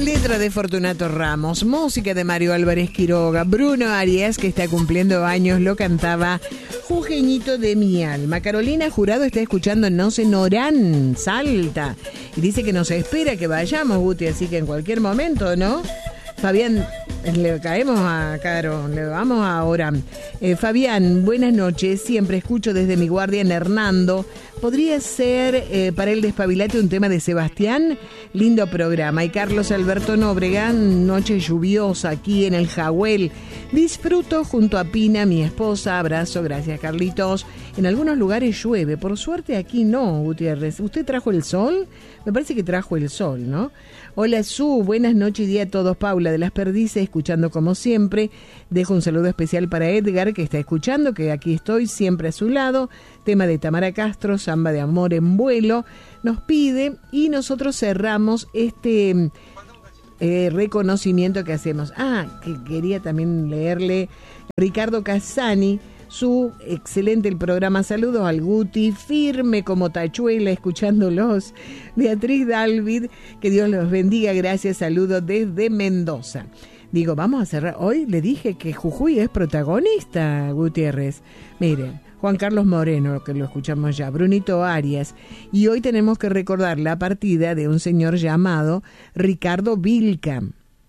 Letra de Fortunato Ramos, música de Mario Álvarez Quiroga. Bruno Arias, que está cumpliendo años, lo cantaba Jujeñito de mi alma. Carolina Jurado está escuchando No se Norán, Salta, y dice que nos espera que vayamos, Guti, así que en cualquier momento, ¿no? Fabián, le caemos a Caro, le vamos a Orán. Fabián, buenas noches, siempre escucho desde mi guardia en Hernando. ¿Podría ser para el despabilate un tema de Sebastián? Lindo programa. Y Carlos Alberto Nóbrega, noche lluviosa aquí en el Jahuel. Disfruto junto a Pina, mi esposa. Abrazo, gracias Carlitos. En algunos lugares llueve, por suerte aquí no, Gutiérrez. ¿Usted trajo el sol? Me parece que trajo el sol, ¿no? Hola Su, buenas noches y día a todos. Paula de las Perdices, escuchando como siempre. Dejo un saludo especial para Edgar, que está escuchando, que aquí estoy siempre a su lado. Tema de Tamara Castro, Samba de Amor en Vuelo, nos pide, y nosotros cerramos este reconocimiento que hacemos. Que quería también leerle Ricardo Casani, su excelente el programa. Saludos al Guti, firme como tachuela, escuchándolos. Beatriz Dalvid, que Dios los bendiga, gracias, saludos desde Mendoza. Digo, vamos a cerrar. Hoy le dije que Jujuy es protagonista, Gutiérrez. Miren, Juan Carlos Moreno, que lo escuchamos ya, Brunito Arias, y hoy tenemos que recordar la partida de un señor llamado Ricardo Vilca,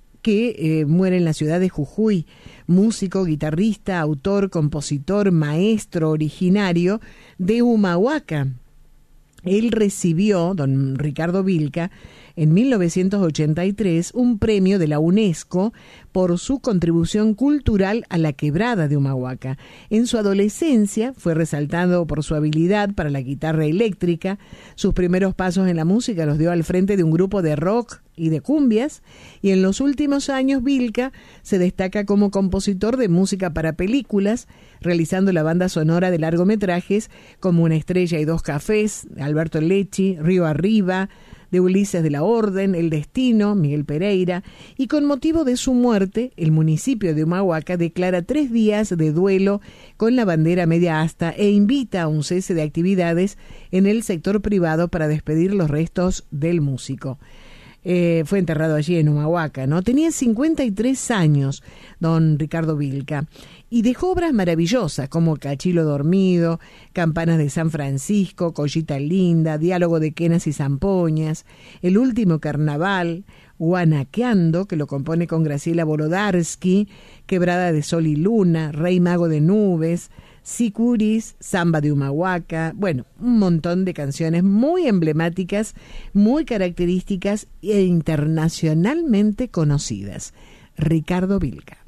que muere en la ciudad de Jujuy, músico, guitarrista, autor, compositor, maestro originario de Humahuaca. Él recibió, don Ricardo Vilca, en 1983 un premio de la UNESCO por su contribución cultural a la quebrada de Humahuaca. En su adolescencia fue resaltado por su habilidad para la guitarra eléctrica. Sus primeros pasos en la música los dio al frente de un grupo de rock y de cumbias, y en los últimos años Vilca se destaca como compositor de música para películas, realizando la banda sonora de largometrajes como Una estrella y dos cafés, Alberto Lecci, Río Arriba, de Ulises de la Orden, El Destino, Miguel Pereira, y con motivo de su muerte, el municipio de Humahuaca declara 3 días de duelo con la bandera media asta e invita a un cese de actividades en el sector privado para despedir los restos del músico. Fue enterrado allí en Humahuaca, ¿no? Tenía 53 años, don Ricardo Vilca, y dejó obras maravillosas como Cachilo Dormido, Campanas de San Francisco, Collita Linda, Diálogo de Quenas y Zampoñas, El Último Carnaval, Guanaqueando, que lo compone con Graciela Borodarsky, Quebrada de Sol y Luna, Rey Mago de Nubes, Sicuris, Samba de Humahuaca, bueno, un montón de canciones muy emblemáticas, muy características e internacionalmente conocidas. Ricardo Vilca.